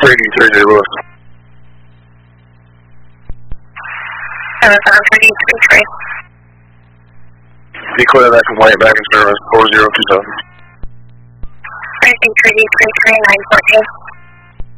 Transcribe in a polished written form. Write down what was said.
3D Lewis. 733. Declare that complaint back in service, 4027. Racing 3D 33914.